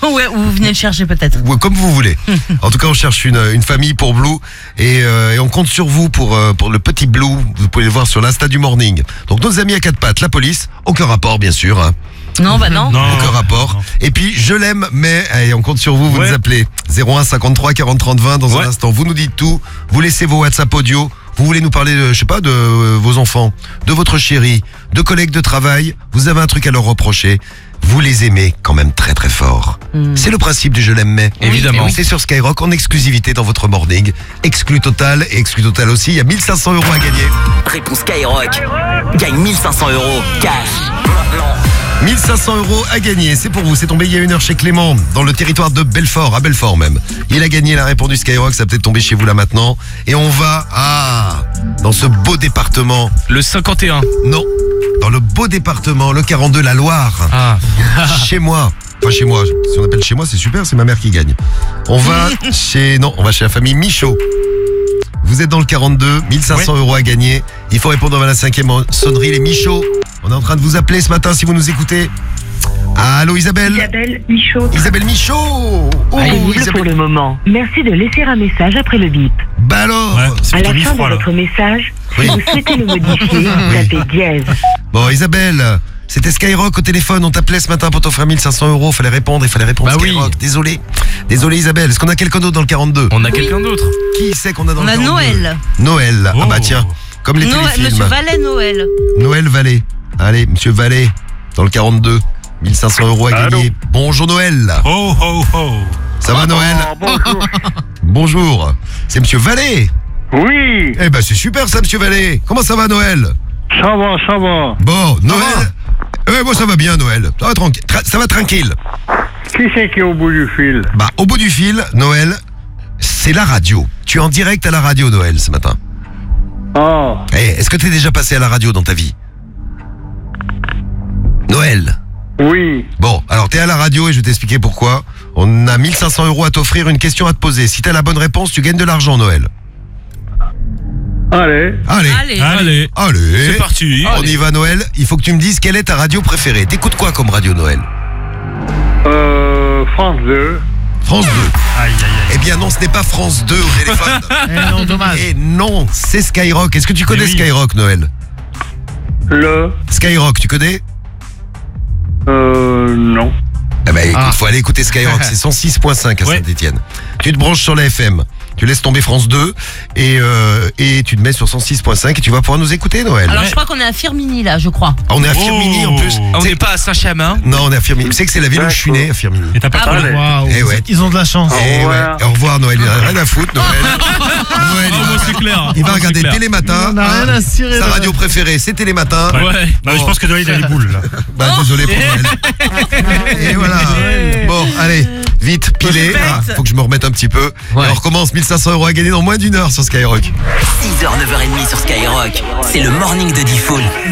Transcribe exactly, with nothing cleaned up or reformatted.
Ouais, ou vous venez le chercher peut-être. Ou comme vous voulez. En tout cas, on cherche une, une famille pour Blue et, euh, et on compte sur vous pour, euh, pour le petit Blue. Vous pouvez le voir sur l'Insta du Morning. Donc nos amis à quatre pattes, la police, aucun rapport bien sûr. Hein. Non, bah non. Non. Aucun rapport. non. Et puis je l'aime, mais allez, on compte sur vous. Vous Ouais. nous appelez zéro un cinquante-trois quarante trente vingt dans Ouais. un instant. Vous nous dites tout. Vous laissez vos WhatsApp audio. Vous voulez nous parler, de, je sais pas, de euh, vos enfants, de votre chérie, de collègues de travail. Vous avez un truc à leur reprocher. Vous les aimez quand même très très fort. Mm. C'est le principe du je l'aime mais. Évidemment. Et c'est sur Skyrock en exclusivité dans votre morning. Exclu total et exclu total aussi. Il y a mille cinq cents euros à gagner. Réponse Skyrock. Gagne mille cinq cents euros cash. Maintenant. mille cinq cents euros à gagner, c'est pour vous, c'est tombé il y a une heure chez Clément, dans le territoire de Belfort, à Belfort même. Il a gagné, il a répondu Skyrock, ça va peut-être tomber chez vous là maintenant. Et on va, ah, dans ce beau département, Le cinquante et un. non, dans le beau département, le quarante-deux, la Loire, Ah. chez moi. Enfin chez moi, si on appelle chez moi c'est super, c'est ma mère qui gagne. On va chez, non, on va chez la famille Michaud. Vous êtes dans le quarante-deux, mille cinq cents Ouais. euros à gagner. Il faut répondre à la cinquième sonnerie, les Michaud. On est en train de vous appeler ce matin si vous nous écoutez. Allô Isabelle Isabelle Michaud. Isabelle Michaud. Oh Pénible pour Isabelle. le moment. Merci de laisser un message après le bip. Bah alors Ouais, c'est À plutôt la fin de mi-froid, là. votre message, Oui. si vous souhaitez le modifier, tapez dièse. Bon Isabelle, c'était Skyrock au téléphone, on t'appelait ce matin pour t'offrir mille cinq cents euros, fallait répondre, il fallait répondre Bah oui. Skyrock, désolé. Désolé Isabelle, est-ce qu'on a quelqu'un d'autre dans le quarante-deux? On a quelqu'un d'autre. Qui c'est qu'on a dans On le a quarante-deux? Noël. Noël, ah Oh. bah tiens, comme les Noël, téléfilms. Monsieur Vallet Noël. Noël Vallée. Allez, Monsieur Vallée, dans le quarante-deux. mille cinq cents euros à Allô. gagner. Bonjour Noël. Oh, oh, oh. Ça va Noël? Oh, bonjour. Bonjour. C'est Monsieur Vallée. Oui, Eh ben c'est super ça Monsieur Vallée. Comment ça va Noël? ça va, ça va. Bon, Noël. Eh moi ça va bien Noël. Ça va tranquille. Tra- ça va tranquille. Qui c'est qui est au bout du fil? Bah au bout du fil, Noël, c'est la radio. Tu es en direct à la radio Noël ce matin. Ah, Eh, est-ce que tu es déjà passé à la radio dans ta vie? Noël. oui. Bon, alors t'es à la radio et je vais t'expliquer pourquoi. On a mille cinq cents euros à t'offrir, une question à te poser. Si t'as la bonne réponse, tu gagnes de l'argent, Noël. Allez, Allez, Allez. Allez. allez. C'est parti. On y va, Noël. Il faut que tu me dises quelle est ta radio préférée. T'écoutes quoi comme radio, Noël? euh, France deux. France deux. Aïe, aïe, aïe. Eh bien non, ce n'est pas France deux au téléphone. Eh non, dommage. Et non, c'est Skyrock. Est-ce que tu connais oui. Skyrock, Noël? Le, Skyrock, tu connais? euh, non. Eh ben écoute, Ah. faut aller écouter Skyrock, c'est cent six virgule cinq à Ouais. Saint-Etienne. Tu te branches sur la F M, tu laisses tomber France deux et, euh, et tu te mets sur cent six virgule cinq et tu vas pouvoir nous écouter, Noël. Alors Ouais. je crois qu'on est à Firmini là, je crois. Ah, on est à Firmini en plus. On C'est- n'est pas à Saint-Chamin. Non, on est à Firmini. Tu sais que c'est la ville où je suis né, à Firmini. Et t'as pas Ah parlé. ouais. Waouh. Eh ouais. Ils ont de la chance. Au Eh ouais. revoir. Au revoir, Noël. Il en a rien à foutre, Noël. Noël, il Ah, va, bon, c'est clair. il va C'est regarder clair. Télématin. On a rien à cirer, Sa là. radio préférée, c'est Télématin. Ouais. Ouais. Bah, je pense que Noël, il a les boules, là. Bah, désolé pour Noël. Et voilà. Bon, allez, vite, pilé. Bête. Ah, faut que je me remette un petit peu. Ouais. Et on recommence mille cinq cents euros à gagner dans moins d'une heure sur Skyrock. six heures, neuf heures trente sur Skyrock. C'est le morning de Diffoul.